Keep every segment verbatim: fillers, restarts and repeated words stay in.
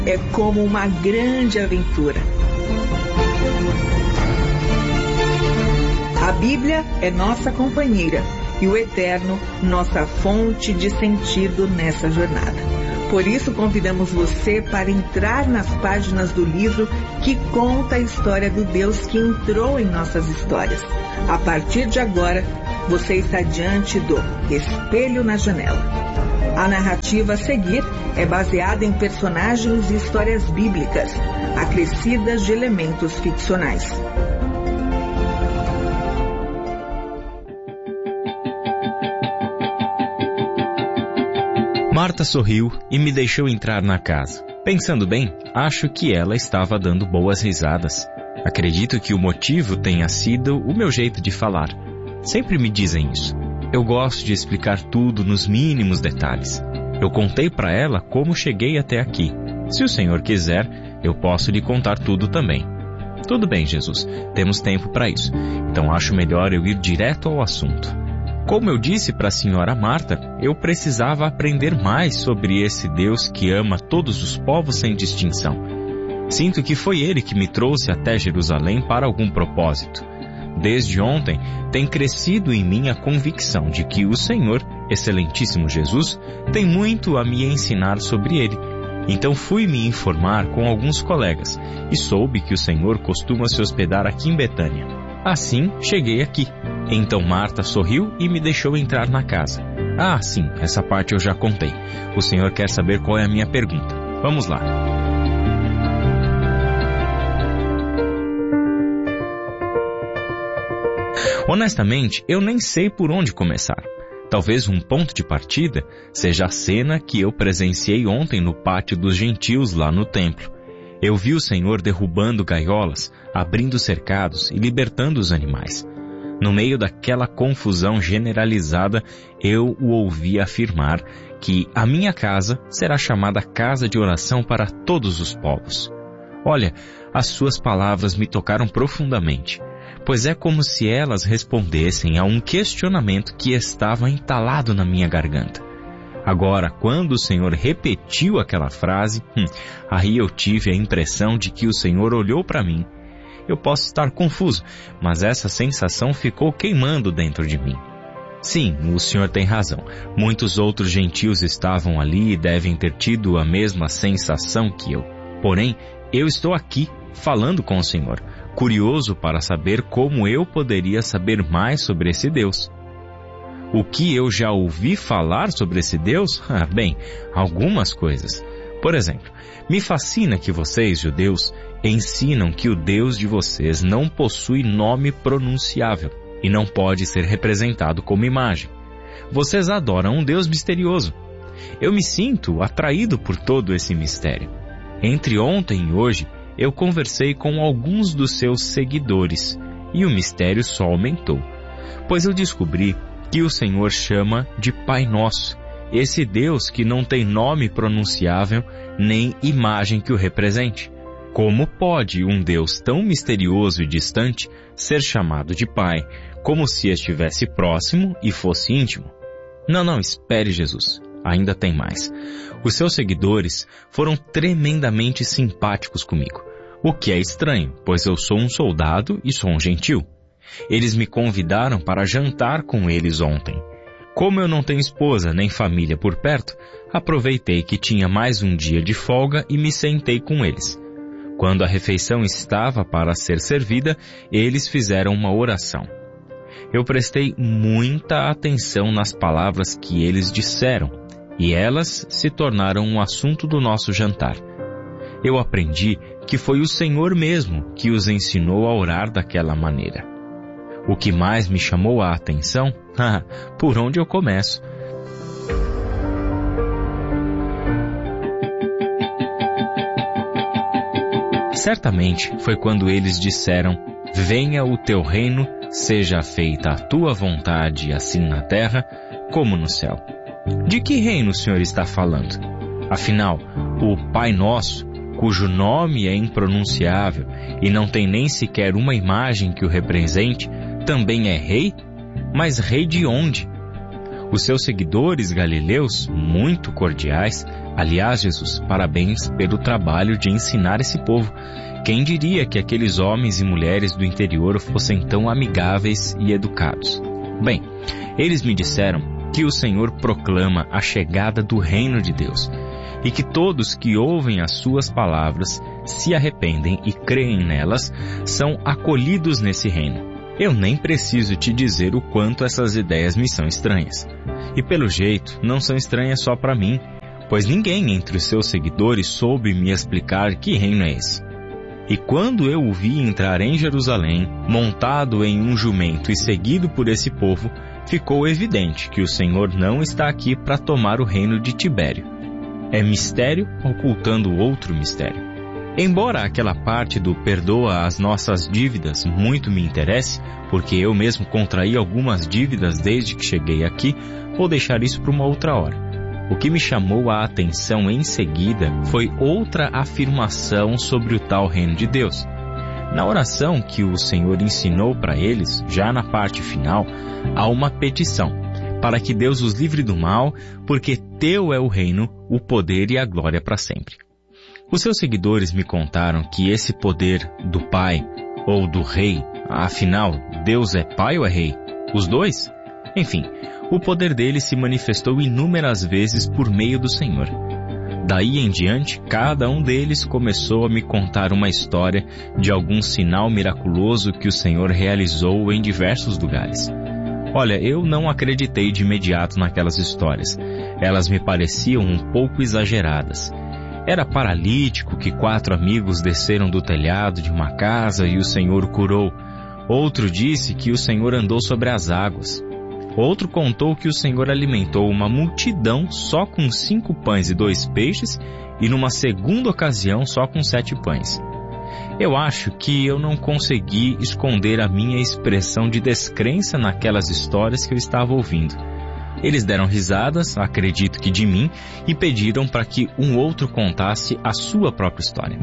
É como uma grande aventura. A Bíblia é nossa companheira e o Eterno, nossa fonte de sentido nessa jornada. Por isso, convidamos você para entrar nas páginas do livro que conta a história do Deus que entrou em nossas histórias. A partir de agora, você está diante do Espelho na Janela. A narrativa a seguir é baseada em personagens e histórias bíblicas, acrescidas de elementos ficcionais. Marta sorriu e me deixou entrar na casa. Pensando bem, acho que ela estava dando boas risadas. Acredito que o motivo tenha sido o meu jeito de falar. Sempre me dizem isso. Eu gosto de explicar tudo nos mínimos detalhes. Eu contei para ela como cheguei até aqui. Se o Senhor quiser, eu posso lhe contar tudo também. Tudo bem, Jesus, temos tempo para isso. Então acho melhor eu ir direto ao assunto. Como eu disse para a senhora Marta, eu precisava aprender mais sobre esse Deus que ama todos os povos sem distinção. Sinto que foi Ele que me trouxe até Jerusalém para algum propósito. Desde ontem, tem crescido em mim a convicção de que o Senhor, excelentíssimo Jesus, tem muito a me ensinar sobre Ele. Então fui me informar com alguns colegas e soube que o Senhor costuma se hospedar aqui em Betânia. Assim, cheguei aqui. Então Marta sorriu e me deixou entrar na casa. Ah, sim, essa parte eu já contei. O Senhor quer saber qual é a minha pergunta. Vamos lá. Honestamente, eu nem sei por onde começar. Talvez um ponto de partida seja a cena que eu presenciei ontem no pátio dos gentios lá no templo. Eu vi o Senhor derrubando gaiolas, abrindo cercados e libertando os animais. No meio daquela confusão generalizada, eu o ouvi afirmar que a minha casa será chamada casa de oração para todos os povos. Olha, as suas palavras me tocaram profundamente, pois é como se elas respondessem a um questionamento que estava entalado na minha garganta. Agora, quando o Senhor repetiu aquela frase, hum, aí eu tive a impressão de que o Senhor olhou para mim. Eu posso estar confuso, mas essa sensação ficou queimando dentro de mim. Sim, o senhor tem razão. Muitos outros gentios estavam ali e devem ter tido a mesma sensação que eu. Porém, eu estou aqui, falando com o Senhor, curioso para saber como eu poderia saber mais sobre esse Deus. O que eu já ouvi falar sobre esse Deus? Ah, bem, algumas coisas. Por exemplo, me fascina que vocês, judeus, ensinam que o Deus de vocês não possui nome pronunciável e não pode ser representado como imagem. Vocês adoram um Deus misterioso. Eu me sinto atraído por todo esse mistério. Entre ontem e hoje, eu conversei com alguns dos seus seguidores e o mistério só aumentou, pois eu descobri que o Senhor chama de Pai Nosso, esse Deus que não tem nome pronunciável nem imagem que o represente. Como pode um Deus tão misterioso e distante ser chamado de Pai, como se estivesse próximo e fosse íntimo? Não, não, espere, Jesus. Ainda tem mais. Os seus seguidores foram tremendamente simpáticos comigo, o que é estranho, pois eu sou um soldado e sou um gentil. Eles me convidaram para jantar com eles ontem. Como eu não tenho esposa nem família por perto, aproveitei que tinha mais um dia de folga e me sentei com eles. Quando a refeição estava para ser servida, eles fizeram uma oração. Eu prestei muita atenção nas palavras que eles disseram, e elas se tornaram um assunto do nosso jantar. Eu aprendi que foi o Senhor mesmo que os ensinou a orar daquela maneira. O que mais me chamou a atenção? Ah, por onde eu começo? Certamente foi quando eles disseram: venha o teu reino, seja feita a tua vontade, assim na terra como no céu. De que reino o Senhor está falando? Afinal, o Pai Nosso, cujo nome é impronunciável e não tem nem sequer uma imagem que o represente, também é rei? Mas rei de onde? Os seus seguidores galileus, muito cordiais. Aliás, Jesus, parabéns pelo trabalho de ensinar esse povo. Quem diria que aqueles homens e mulheres do interior fossem tão amigáveis e educados? Bem, eles me disseram que o Senhor proclama a chegada do reino de Deus e que todos que ouvem as suas palavras, se arrependem e creem nelas, são acolhidos nesse reino. Eu nem preciso te dizer o quanto essas ideias me são estranhas. E pelo jeito, não são estranhas só para mim, pois ninguém entre os seus seguidores soube me explicar que reino é esse. E quando eu o vi entrar em Jerusalém, montado em um jumento e seguido por esse povo, ficou evidente que o Senhor não está aqui para tomar o reino de Tibério. É mistério ocultando outro mistério. Embora aquela parte do perdoa as nossas dívidas muito me interesse, porque eu mesmo contraí algumas dívidas desde que cheguei aqui, vou deixar isso para uma outra hora. O que me chamou a atenção em seguida foi outra afirmação sobre o tal reino de Deus. Na oração que o Senhor ensinou para eles, já na parte final, há uma petição, para que Deus os livre do mal, porque teu é o reino, o poder e a glória para sempre. Os seus seguidores me contaram que esse poder do Pai ou do Rei, afinal, Deus é Pai ou é Rei? Os dois? Enfim, o poder dele se manifestou inúmeras vezes por meio do Senhor. Daí em diante, cada um deles começou a me contar uma história de algum sinal miraculoso que o Senhor realizou em diversos lugares. Olha, eu não acreditei de imediato naquelas histórias. Elas me pareciam um pouco exageradas. Era paralítico que quatro amigos desceram do telhado de uma casa e o Senhor curou. Outro disse que o Senhor andou sobre as águas. Outro contou que o Senhor alimentou uma multidão só com cinco pães e dois peixes e numa segunda ocasião só com sete pães. Eu acho que eu não consegui esconder a minha expressão de descrença naquelas histórias que eu estava ouvindo. Eles deram risadas, acredito que de mim, e pediram para que um outro contasse a sua própria história.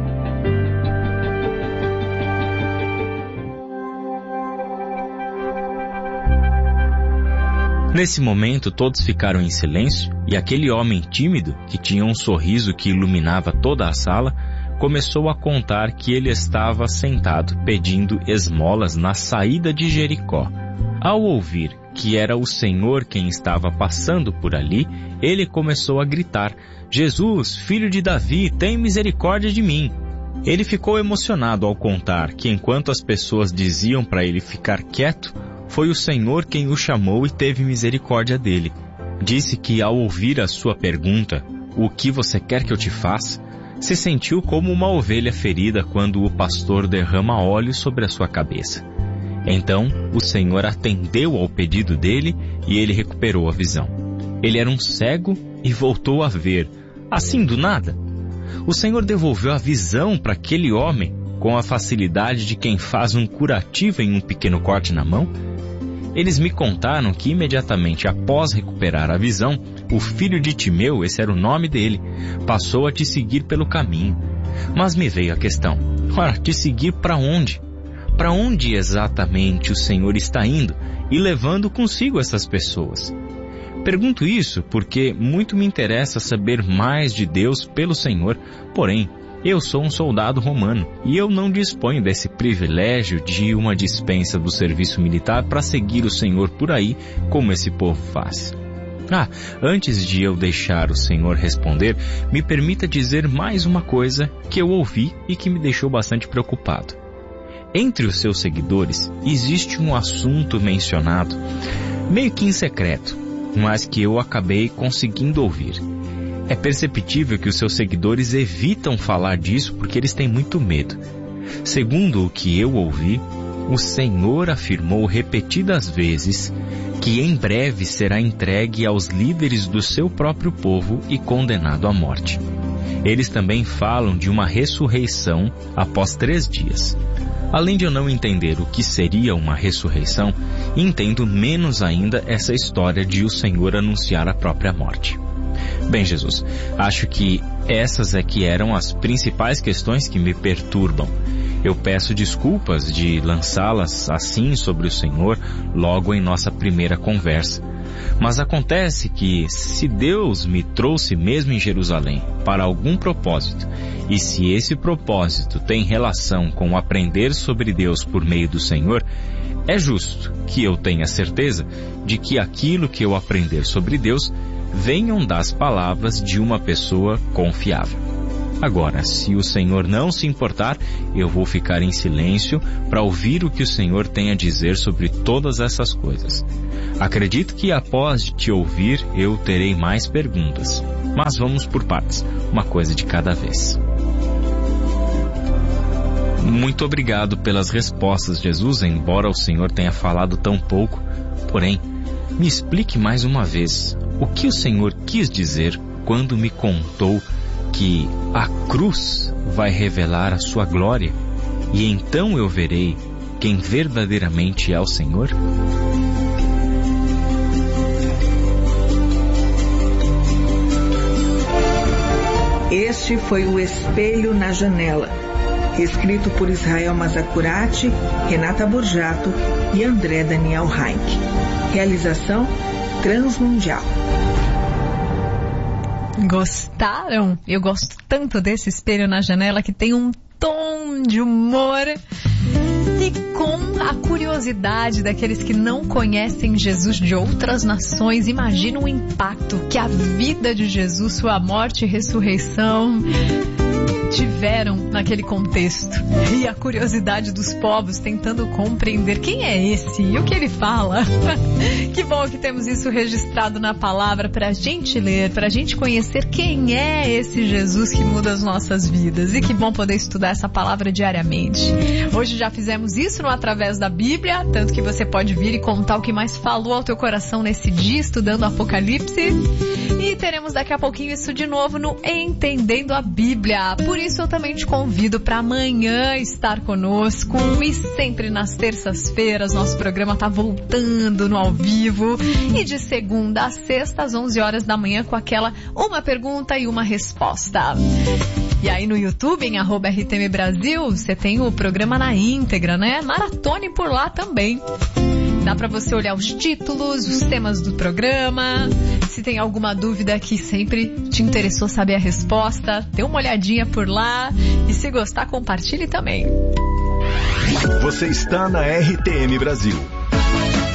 Nesse momento, todos ficaram em silêncio e aquele homem tímido, que tinha um sorriso que iluminava toda a sala, começou a contar que ele estava sentado pedindo esmolas na saída de Jericó. Ao ouvir que era o Senhor quem estava passando por ali, ele começou a gritar: Jesus, filho de Davi, tem misericórdia de mim. Ele ficou emocionado ao contar que enquanto as pessoas diziam para ele ficar quieto, foi o Senhor quem o chamou e teve misericórdia dele. Disse que ao ouvir a sua pergunta, o que você quer que eu te faça, se sentiu como uma ovelha ferida quando o pastor derrama óleo sobre a sua cabeça. Então, o Senhor atendeu ao pedido dele e ele recuperou a visão. Ele era um cego e voltou a ver, assim do nada. O Senhor devolveu a visão para aquele homem com a facilidade de quem faz um curativo em um pequeno corte na mão. Eles me contaram que imediatamente após recuperar a visão, o filho de Timeu, esse era o nome dele, passou a te seguir pelo caminho. Mas me veio a questão, ora, te seguir para onde? Para onde exatamente o Senhor está indo e levando consigo essas pessoas? Pergunto isso porque muito me interessa saber mais de Deus pelo Senhor, porém, eu sou um soldado romano e eu não disponho desse privilégio de uma dispensa do serviço militar para seguir o Senhor por aí, como esse povo faz. Ah, antes de eu deixar o Senhor responder, me permita dizer mais uma coisa que eu ouvi e que me deixou bastante preocupado. Entre os seus seguidores, existe um assunto mencionado, meio que em secreto, mas que eu acabei conseguindo ouvir. É perceptível que os seus seguidores evitam falar disso porque eles têm muito medo. Segundo o que eu ouvi, o Senhor afirmou repetidas vezes que em breve será entregue aos líderes do seu próprio povo e condenado à morte. Eles também falam de uma ressurreição após três dias. Além de eu não entender o que seria uma ressurreição, entendo menos ainda essa história de o Senhor anunciar a própria morte. Bem, Jesus, acho que essas é que eram as principais questões que me perturbam. Eu peço desculpas de lançá-las assim sobre o Senhor logo em nossa primeira conversa. Mas acontece que, se Deus me trouxe mesmo em Jerusalém para algum propósito, e se esse propósito tem relação com aprender sobre Deus por meio do Senhor, é justo que eu tenha certeza de que aquilo que eu aprender sobre Deus venham das palavras de uma pessoa confiável. Agora, se o Senhor não se importar, eu vou ficar em silêncio para ouvir o que o Senhor tem a dizer sobre todas essas coisas. Acredito que após te ouvir, eu terei mais perguntas. Mas vamos por partes, uma coisa de cada vez. Muito obrigado pelas respostas, Jesus, embora o Senhor tenha falado tão pouco. Porém, me explique mais uma vez o que o Senhor quis dizer quando me contou que a cruz vai revelar a sua glória e então eu verei quem verdadeiramente é o Senhor? Este foi o Espelho na Janela, escrito por Israel Mazacurati, Renata Borjato e André Daniel Heinck. Realização Transmundial. Gostaram? Eu gosto tanto desse Espelho na Janela, que tem um tom de humor e com a curiosidade daqueles que não conhecem Jesus de outras nações. Imagina o impacto que a vida de Jesus, sua morte e ressurreição tiveram naquele contexto. E a curiosidade dos povos tentando compreender quem é esse e o que ele fala. Que bom que temos isso registrado na palavra pra gente ler, pra gente conhecer quem é esse Jesus que muda as nossas vidas. E que bom poder estudar essa palavra diariamente. Hoje já fizemos isso no Através da Bíblia, tanto que você pode vir e contar o que mais falou ao teu coração nesse dia, estudando Apocalipse. E teremos daqui a pouquinho isso de novo no Entendendo a Bíblia. Por isso eu também te convido para amanhã estar conosco, e sempre nas terças-feiras nosso programa está voltando no ao vivo, e de segunda a sexta às onze horas da manhã com aquela uma pergunta e uma resposta. E aí no YouTube, em arroba R T M Brasil, você tem o programa na íntegra, né? Maratone por lá também. Dá para você olhar os títulos, os temas do programa. Se tem alguma dúvida que sempre te interessou saber a resposta, dê uma olhadinha por lá. E se gostar, compartilhe também. Você está na R T M Brasil.